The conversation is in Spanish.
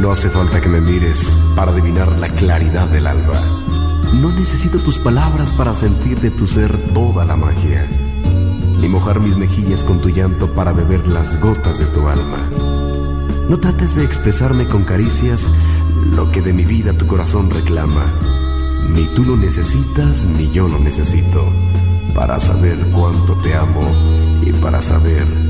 No hace falta que me mires para adivinar la claridad del alba. No necesito tus palabras para sentir de tu ser toda la magia, ni mojar mis mejillas con tu llanto para beber las gotas de tu alma. No trates de expresarme con caricias lo que de mi vida tu corazón reclama. Ni tú lo necesitas, ni yo lo necesito, para saber cuánto te amo y para saber